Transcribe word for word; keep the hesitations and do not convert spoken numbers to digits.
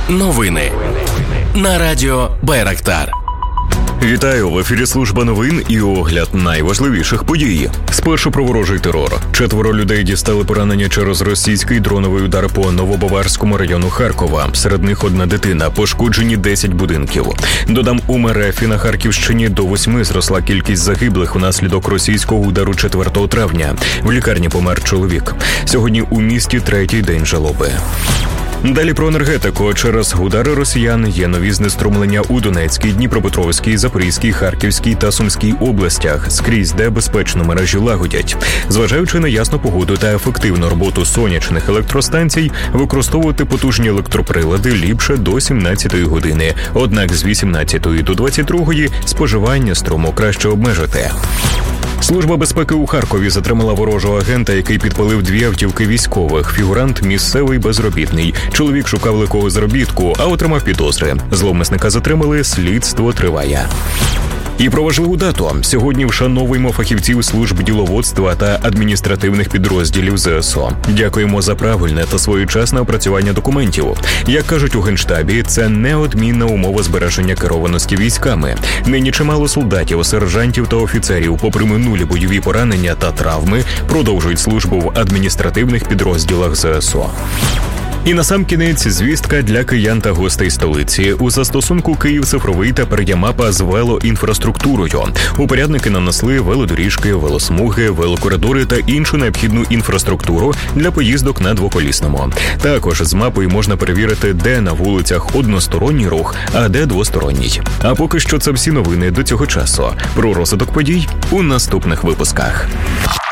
Новини на радіо Байрактар. Вітаю, в ефірі служба новин і огляд найважливіших подій. Спершу про ворожий терор. Четверо людей дістали поранення через російський дроновий удар по Новобаварському району Харкова. Серед них одна дитина, пошкоджені десять будинків. Додам, у МРФ на Харківщині до восьми зросла кількість загиблих унаслідок російського удару четвертого травня. В лікарні помер чоловік. Сьогодні у місті третій день жалоби. Далі про енергетику. Через удари росіян є нові знеструмлення у Донецькій, Дніпропетровській, Запорізькій, Харківській та Сумській областях. Скрізь, де безпечно мережі лагодять. Зважаючи на ясну погоду та ефективну роботу сонячних електростанцій, використовувати потужні електроприлади ліпше до сімнадцятої години. Однак з вісімнадцятої до двадцять другої споживання струму краще обмежити. Служба безпеки у Харкові затримала ворожого агента, який підпалив дві автівки військових. Фігурант – місцевий безробітний. Чоловік шукав легкого заробітку, а отримав підозри. Зловмисника затримали, слідство триває. І про важливу дату. Сьогодні вшановуємо фахівців служб діловодства та адміністративних підрозділів ЗСУ. Дякуємо за правильне та своєчасне опрацювання документів. Як кажуть у Генштабі, це неодмінна умова збереження керованості військами. Нині чимало солдатів, сержантів та офіцерів, попри минулі бойові поранення та травми, продовжують службу в адміністративних підрозділах ЗСУ. І насамкінець звістка для киян та гостей столиці. У застосунку «Київ цифровий» тепер є мапа з велоінфраструктурою. Упорядники нанесли велодоріжки, велосмуги, велокоридори та іншу необхідну інфраструктуру для поїздок на двоколісному. Також з мапою можна перевірити, де на вулицях односторонній рух, а де двосторонній. А поки що це всі новини до цього часу. Про розвиток подій у наступних випусках.